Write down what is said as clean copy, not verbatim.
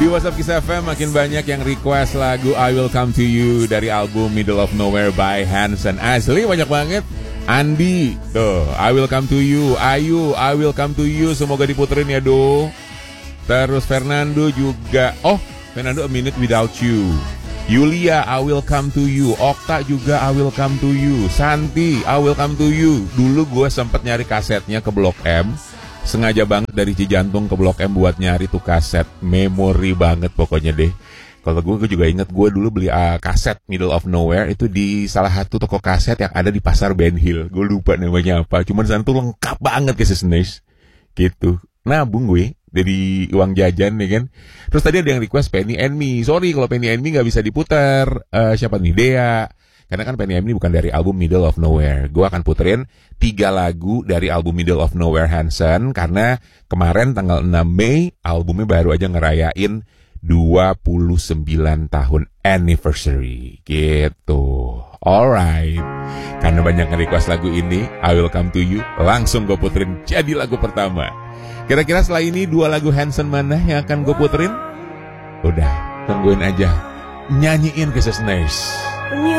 Di WhatsApp Kiss FM makin banyak yang request lagu I Will Come To You dari album Middle of Nowhere by Hanson. Asli banyak banget. Andi, tuh, I Will Come To You. Ayu, I Will Come To You. Semoga diputerin ya, Do. Terus Fernando juga. Oh, Fernando, A Minute Without You. Yulia, I Will Come To You. Okta juga, I Will Come To You. Santi, I Will Come To You. Dulu gue sempet nyari kasetnya ke Blok M. Sengaja banget dari Cijantung ke Blok M buat nyari tuh kaset. Memori banget pokoknya deh. Kalau gue juga inget gue dulu beli kaset Middle of Nowhere itu di salah satu toko kaset yang ada di Pasar Ben Hill. Gue lupa namanya apa. Cuman sana tuh lengkap banget Kisses gitu. Nabung gue dari uang jajan ya kan. Terus tadi ada yang request Penny and Me. Sorry kalau Penny and Me gak bisa diputar. Siapa nih? Dea. Karena kan Penny and Me bukan dari album Middle of Nowhere. Gue akan puterin 3 lagu dari album Middle of Nowhere Hanson. Karena kemarin tanggal 6 Mei albumnya baru aja ngerayain 29 tahun anniversary. Gitu. Alright. Karena banyak nge-request lagu ini, I Will Come To You, langsung gue puterin jadi lagu pertama. Kira-kira setelah ini 2 lagu Hanson mana yang akan gue puterin? Udah, tungguin aja. Nyanyiin Kisses.